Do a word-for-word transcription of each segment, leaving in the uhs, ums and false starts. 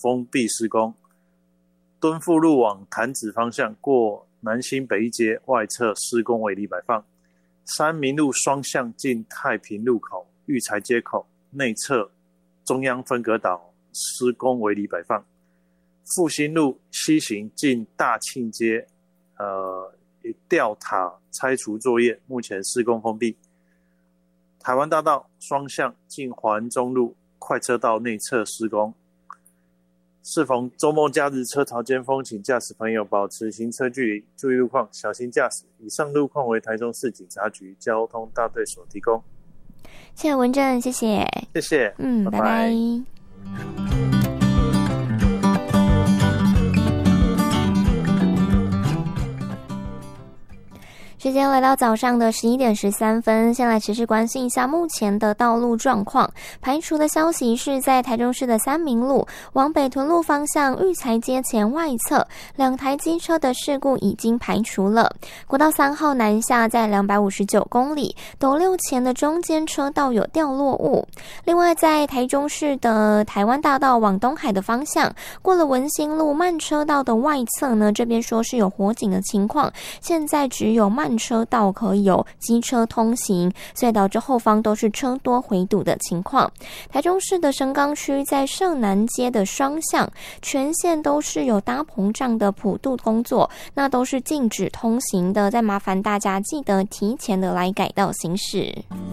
封闭施工，敦复路往潭子方向过南新北一街外侧施工围篱摆放，三民路双向进太平路口育才街口内侧中央分隔岛施工围篱摆放，复兴路西行进大庆街呃吊塔拆除作业目前施工封闭，台湾大道双向进环中路快车道内侧施工。适逢周末假日车潮尖峰，请驾驶朋友保持行车距离，注意路况，小心驾驶。以上路况为台中市警察局交通大队所提供。 谢谢文正，谢谢， 谢谢， 嗯，拜拜。拜拜。时间来到早上的十一点十三分，先来持续关心一下目前的道路状况。排除的消息是在台中市的三民路往北屯路方向育才街前外侧，两台机车的事故已经排除了。国道三号南下在两百五十九公里，斗六前的中间车道有掉落物。另外，在台中市的台湾大道往东海的方向，过了文心路慢车道的外侧呢，这边说是有火警的情况，现在只有慢车道可以有机车通行，所以导致后方都是车多回堵的情况。台中市的神冈区在社南街的双向全线都是有搭膨胀的普渡工作，那都是禁止通行的，再麻烦大家记得提前的来改道行驶。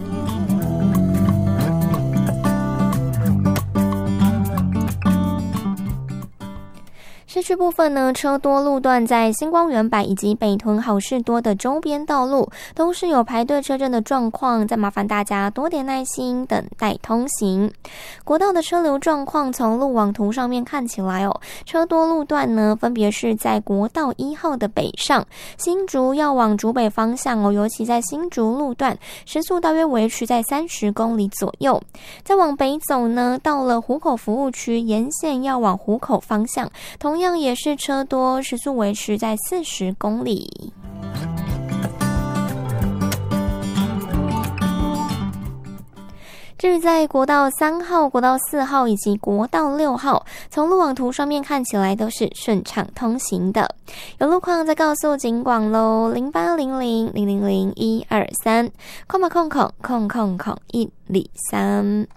市区部分呢，车多路段在星光园百以及北屯好事多的周边道路都是有排队车阵的状况，再麻烦大家多点耐心等待通行。国道的车流状况从路网图上面看起来哦，车多路段呢分别是在国道一号的北上，新竹要往竹北方向哦，尤其在新竹路段时速大约维持在三十公里左右。再往北走呢，到了湖口服务区沿线要往湖口方向，同样也是车多，时速维持在四十公里。至于在国道三号、国道四号以及国道六号，从路网图上面看起来都是顺畅通行的。有路况再告诉警广喽，零八零零零零零一二三，空吧空空空空空一里三。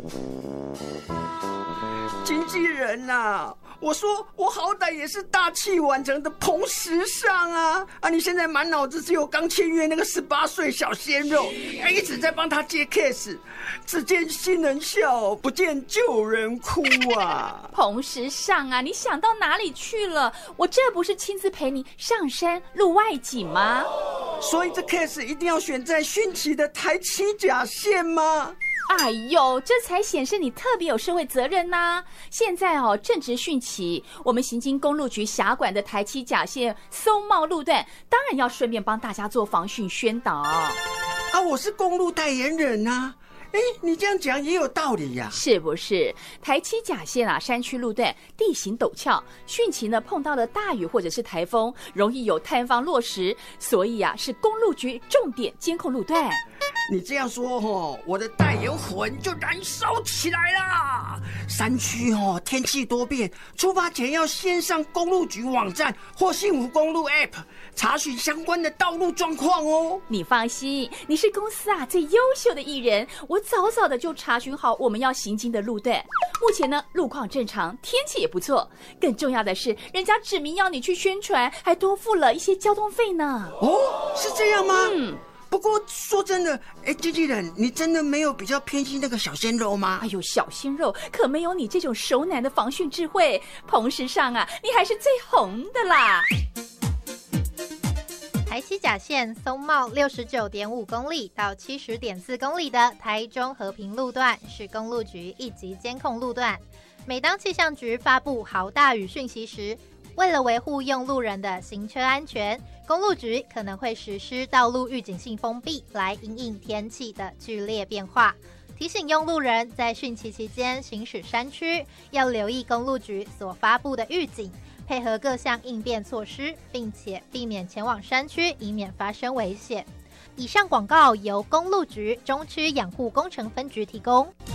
经纪人啊，我说我好歹也是大器晚成的彭时尚啊啊！你现在满脑子只有刚签约那个十八岁小鲜肉，一直在帮他接 case， 只见新人笑，不见旧人哭啊！ 彭时尚啊，你想到哪里去了？我这不是亲自陪你上山录外景吗？ 所以这 case 一定要选在汛期的台七甲线吗？ 哎呦，这才显示你特别有社会责任呐、啊！现在哦，正值汛期，我们行经公路局辖管的台七甲线松茂路段，当然要顺便帮大家做防汛宣导。啊， 我是公路代言人啊！哎，你这样讲也有道理呀、啊， 是不是？台七甲线啊，山区路段地形陡峭，汛期呢碰到了大雨或者是台风，容易有塌方落石，所以啊，是公路局重点监控路段。 你这样说哦，我的代言魂就燃烧起来啦！山区哦，天气多变，出发前要先上公路局网站或幸福公路 App 查询相关的道路状况哦。 你放心，你是公司啊最优秀的艺人，我早早的就查询好我们要行经的路段。目前呢，路况正常，天气也不错。更重要的是，人家指明要你去宣传，还多付了一些交通费呢。 哦，是这样吗？ 嗯。 不过说真的，哎，经纪人，你真的没有比较偏心那个小鲜肉吗？ 哎呦，小鲜肉可没有你这种熟男的防汛智慧。彭时尚啊，你还是最红的啦。 台七甲线松茂六十九点五公里到七十点四公里的台中和平路段是公路局一级监控路段。每当气象局发布豪大雨讯息时，为了维护用路人的行车安全，公路局可能会实施道路预警性封闭，来因应天气的剧烈变化。提醒用路人在汛期期间行驶山区，要留意公路局所发布的预警，配合各项应变措施，并且避免前往山区，以免发生危险。以上广告由公路局中区养护工程分局提供。